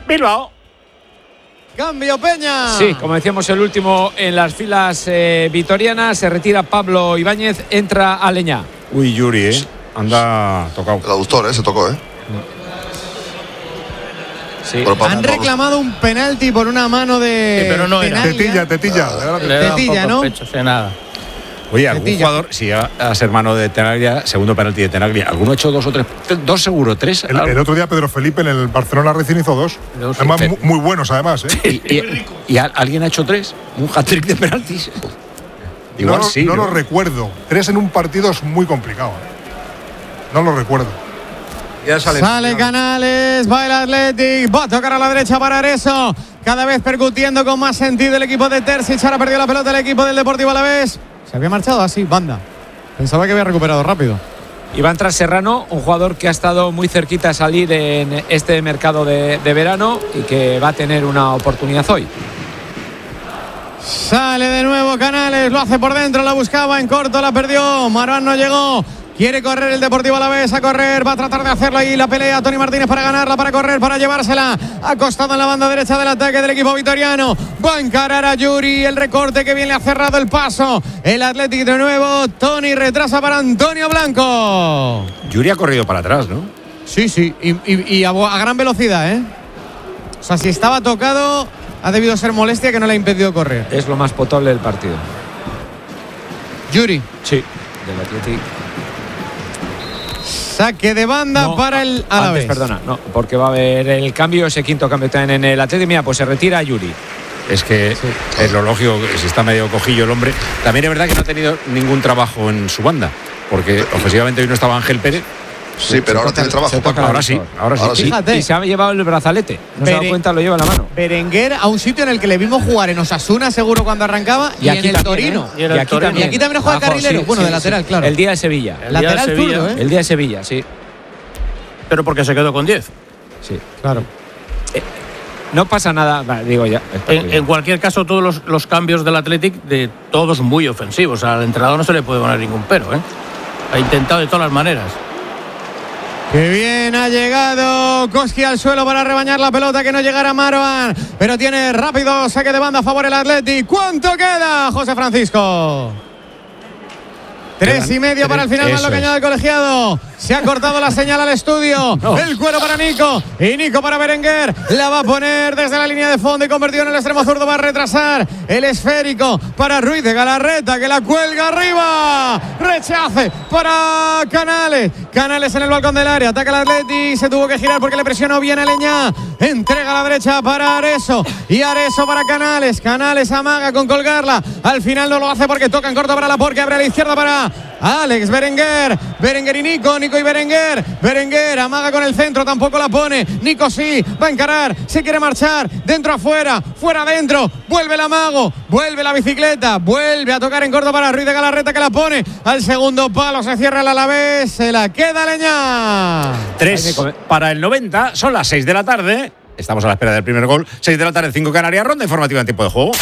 Bilbao. Cambio, Peña. Sí, como decíamos, el último en las filas vitorianas. Se retira Pablo Ibáñez, entra Aleñá. Uy, Yuri, anda tocado. El aductor, se tocó, Sí. Han reclamado un penalti por una mano de. Sí, pero no era. Tenaglia. Tetilla, ¿no? Pecho, sé nada. Oye, algún jugador, si a ser mano de Tenaglia, segundo penalti de Tenaglia, ¿alguno ha hecho 2 o 3? 2 seguro, 3. El otro día Pedro Felipe en el Barcelona Racing hizo 2. Además, muy buenos, además. ¿Y alguien ha hecho 3? ¿Un hat-trick de penaltis? Igual sí. No lo recuerdo. 3 en un partido es muy complicado. No lo recuerdo. Ya sale Canales, va el Athletic, va a tocar a la derecha para Areso. Cada vez percutiendo con más sentido el equipo de Terzic. Ahora perdió la pelota el equipo del Deportivo Alavés. Se había marchado así, banda. Pensaba que había recuperado rápido. Y va a entrar Serrano, un jugador que ha estado muy cerquita a salir en este mercado de verano y que va a tener una oportunidad hoy. Sale de nuevo Canales, lo hace por dentro, la buscaba en corto, la perdió. Marwan no llegó. Quiere correr el Deportivo Alavés, a correr, va a tratar de hacerlo ahí la pelea Tony Martínez para ganarla, para correr, para llevársela. Acostado en la banda derecha del ataque del equipo vitoriano. Va a encarar a Yuri, el recorte que bien le ha cerrado el paso. El Athletic de nuevo, Tony retrasa para Antonio Blanco. Yuri ha corrido para atrás, ¿no? Sí, y a gran velocidad, ¿eh? O sea, si estaba tocado, ha debido ser molestia que no le ha impedido correr. Es lo más potable del partido. Yuri. Sí, del Athletic. Saque de banda para el Alavés. Perdona, no, porque va a haber el cambio, ese quinto cambio también en el Athletic. Mira, pues se retira Yuri. Es que es lo lógico, si está medio cojillo el hombre. También es verdad que no ha tenido ningún trabajo en su banda, porque ofensivamente hoy no estaba Ángel Pérez. Sí, pero ahora tiene trabajo. Ahora sí. Fíjate. Y se ha llevado el brazalete. No se ha dado cuenta, lo lleva en la mano. Berenguer a un sitio en el que le vimos jugar en Osasuna, seguro, cuando arrancaba, y en el Torino. Y aquí también juega carrilero. Bueno, de lateral, claro. El día de Sevilla. Lateral zurdo, ¿eh? El día de Sevilla, sí. Pero porque se quedó con 10. Sí, claro. No pasa nada, digo ya. En cualquier caso, todos los cambios del Athletic, de todos muy ofensivos. Al entrenador no se le puede poner ningún pero, ¿eh? Ha intentado de todas las maneras. ¡Qué bien ha llegado Koski al suelo para rebañar la pelota, que no llegara Marwan! Pero tiene rápido saque de banda a favor el Athletic. ¿Cuánto queda, José Francisco? 3:30 para el final, más lo que añade el colegiado. Se ha cortado la señal al estudio. El cuero para Nico. Y Nico para Berenguer. La va a poner desde la línea de fondo y convertido en el extremo zurdo. Va a retrasar el esférico para Ruiz de Galarreta, que la cuelga arriba. Rechace para Canales. Canales en el balcón del área. Ataca el Atleti. Se tuvo que girar porque le presionó bien a Aleñá. Entrega a la derecha para Areso. Y Areso para Canales. Canales amaga con colgarla. Al final no lo hace porque toca en corto para Laporte. Abre a la izquierda para Alex Berenguer. Berenguer y Nico y Berenguer. Berenguer amaga con el centro, tampoco la pone. Nico sí, va a encarar, se quiere marchar. Dentro afuera, fuera adentro. Vuelve el amago, vuelve la bicicleta. Vuelve a tocar en corto para Ruiz de Galarreta, que la pone al segundo palo. Se cierra el Alavés, se la queda Aleñá. 3 para el 90, son las 6 de la tarde. Estamos a la espera del primer gol. 6 de la tarde, 5 Canarias. Ronda informativa en tiempo de juego.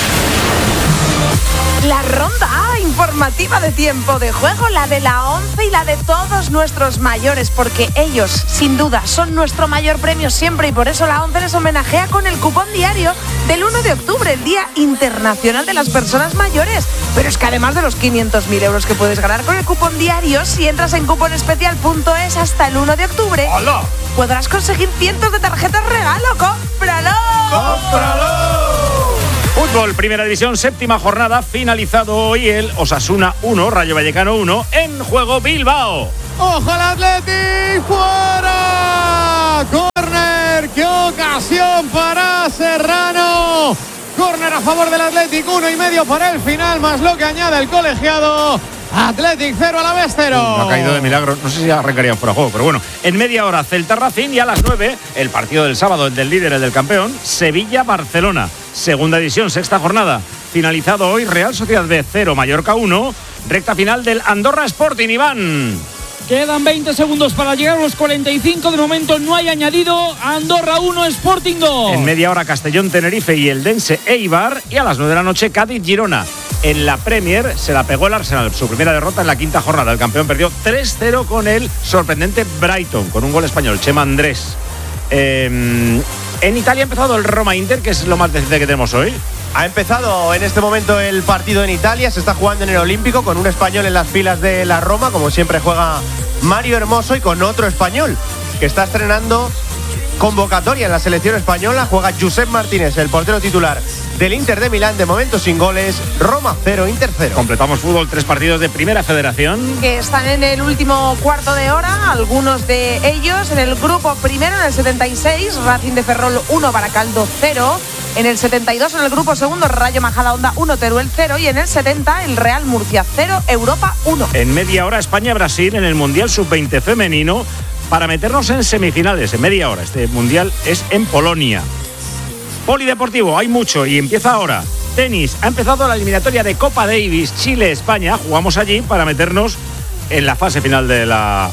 La ronda informativa de tiempo de juego, la de la 11 y la de todos nuestros mayores, porque ellos, sin duda, son nuestro mayor premio siempre, y por eso la 11 les homenajea con el cupón diario del 1 de octubre, el Día Internacional de las Personas Mayores. Pero es que además de los 500.000 euros que puedes ganar con el cupón diario, si entras en cuponespecial.es hasta el 1 de octubre, ¡hola!, podrás conseguir cientos de tarjetas regalo. ¡Cómpralo! ¡Cómpralo! Fútbol, Primera División, séptima jornada, finalizado hoy el Osasuna 1, Rayo Vallecano 1, en juego Bilbao. ¡Ojo al Athletic! ¡Fuera! ¡Córner! ¡Qué ocasión para Serrano! Córner a favor del Athletic, 1,5 para el final, más lo que añade el colegiado. Athletic 0, Alavés 0. No ha caído de milagro, no sé si arrancarían fuera de juego, pero bueno, en media hora Celta Racing, y a las 9 el partido del sábado, el del líder, el del campeón, Sevilla-Barcelona. Segunda división, sexta jornada. Finalizado hoy Real Sociedad B 0, Mallorca 1. Recta final del Andorra Sporting, Iván. Quedan 20 segundos para llegar a los 45. De momento no hay añadido. Andorra 1, Sporting 2. En media hora Castellón-Tenerife y Eldense Eibar. Y a las 9 de la noche Cádiz-Girona. En la Premier se la pegó el Arsenal, su primera derrota en la quinta jornada. El campeón perdió 3-0 con el sorprendente Brighton, con un gol español, Chema Andrés. En Italia ha empezado el Roma-Inter, que es lo más decente que tenemos hoy. Ha empezado en este momento el partido en Italia, se está jugando en el Olímpico con un español en las filas de la Roma, como siempre juega Mario Hermoso, y con otro español que está estrenando convocatoria en la selección española. Juega Josep Martínez, el portero titular del Inter de Milán, de momento sin goles. Roma 0, Inter 0. Completamos fútbol, 3 partidos de Primera Federación. Que están en el último cuarto de hora, algunos de ellos. En el grupo primero, en el 76, Racing de Ferrol 1, Baracaldo 0. En el 72, en el grupo segundo, Rayo Majadahonda 1, Teruel 0. Y en el 70, el Real Murcia 0, Europa 1. En media hora, España-Brasil en el Mundial Sub-20 femenino, para meternos en semifinales. En media hora, este Mundial es en Polonia. Polideportivo, hay mucho y empieza ahora. Tenis, ha empezado la eliminatoria de Copa Davis, Chile-España. Jugamos allí para meternos en la fase final de la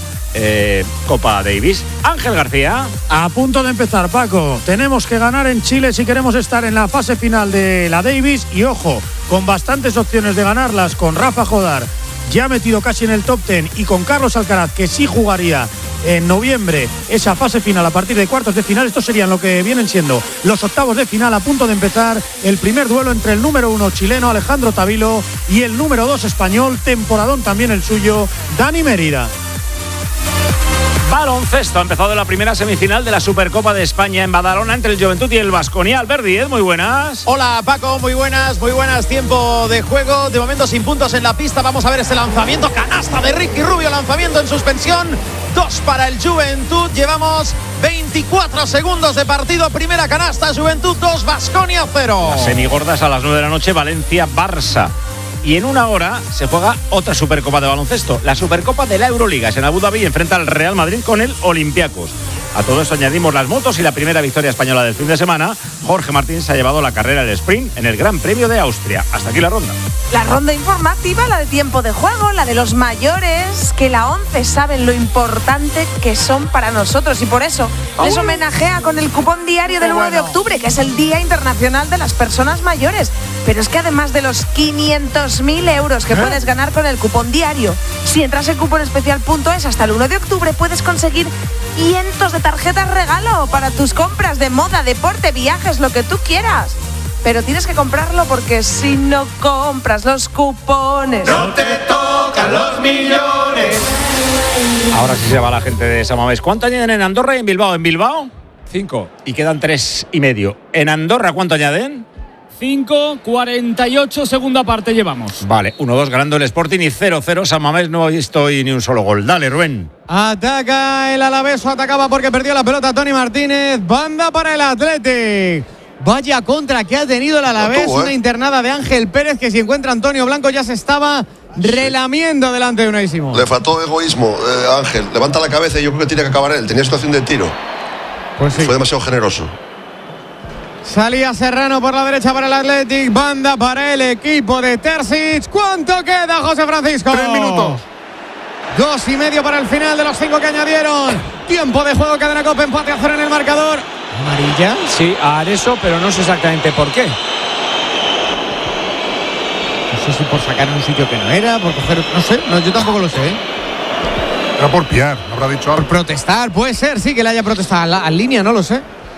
Copa Davis. Ángel García. A punto de empezar, Paco. Tenemos que ganar en Chile si queremos estar en la fase final de la Davis. Y ojo, con bastantes opciones de ganarlas, con Rafa Jodar ya metido casi en el top 10 y con Carlos Alcaraz, que sí jugaría en noviembre esa fase final a partir de cuartos de final. Estos serían lo que vienen siendo los octavos de final. A punto de empezar el primer duelo entre el número 1 chileno Alejandro Tavilo y el número 2 español, temporadón también el suyo, Dani Mérida. Baloncesto, ha empezado la primera semifinal de la Supercopa de España en Badalona entre el Juventud y el Baskonia. Albert Díez, muy buenas. Hola Paco, muy buenas, tiempo de juego, de momento sin puntos en la pista. Vamos a ver ese lanzamiento, canasta de Ricky Rubio, lanzamiento en suspensión, 2 para el Juventud. Llevamos 24 segundos de partido, primera canasta, Juventud 2, Baskonia 0. Las semigordas a las 9 de la noche, Valencia-Barça. Y en una hora se juega otra Supercopa de baloncesto, la Supercopa de la Euroliga. Es en Abu Dhabi, enfrenta al Real Madrid con el Olympiacos. A todo esto añadimos las motos y la primera victoria española del fin de semana. Jorge Martín se ha llevado la carrera del sprint en el Gran Premio de Austria. Hasta aquí la ronda. La ronda informativa, la de tiempo de juego, la de los mayores, que la 11 saben lo importante que son para nosotros y por eso les homenajea con el cupón diario del 1 de octubre, que es el Día Internacional de las Personas Mayores. Pero es que además de los 500.000 euros que puedes ganar con el cupón diario, si entras en cuponespecial.es hasta el 1 de octubre puedes conseguir cientos de tarjetas regalo para tus compras de moda, deporte, viajes, lo que tú quieras. Pero tienes que comprarlo porque si no compras los cupones, no te tocan los millones. Ahora sí se va la gente de San Mamés. ¿Cuánto añaden en Andorra y en Bilbao? En Bilbao, 5. Y quedan 3,5. En Andorra, ¿cuánto añaden? 5:48, segunda parte llevamos. Vale, 1-2 ganando el Sporting y 0-0. San Mamés no ha visto hoy ni un solo gol. Dale, Rubén. Ataca el Alavés, atacaba porque perdió la pelota Tony Martínez. Banda para el Athletic. Vaya contra que ha tenido el Alavés. Una internada de Ángel Pérez que si encuentra Antonio Blanco ya se estaba relamiendo delante de Unai Simón. Le faltó egoísmo, Ángel. Levanta la cabeza y yo creo que tiene que acabar él. Tenía situación de tiro. Pues sí. Fue demasiado generoso. Salía Serrano por la derecha para el Athletic. Banda para el equipo de Terzic. ¿Cuánto queda, José Francisco? 3 minutos. 2,5 para el final de los 5 que añadieron. Tiempo de juego, cadena Copa, empate a 0 en el marcador. ¿Amarilla? Sí, a Areso, pero no sé exactamente por qué. No sé si por sacar en un sitio que no era, por coger... No sé, yo tampoco lo sé. Era por piar, habrá dicho algo. Por protestar, puede ser, sí que le haya protestado a línea, no lo sé.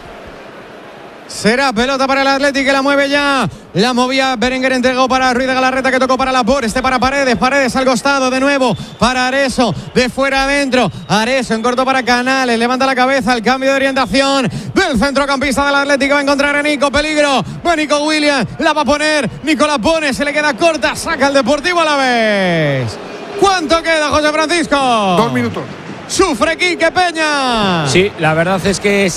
Será pelota para el Athletic que la mueve ya. La movía Berenguer, entregó para Ruiz de Galarreta que tocó para Laporte. Para Paredes al costado de nuevo. Para Areso, de fuera adentro. Areso en corto para Canales. Levanta la cabeza, el cambio de orientación del centrocampista del Athletic. Va a encontrar a Nico, peligro. Va Nico Williams, la va a poner. Nico la pone, se le queda corta. Saca el Deportivo a la vez. ¿Cuánto queda, José Francisco? 2 minutos. Sufre Quique Peña. Sí, la verdad es que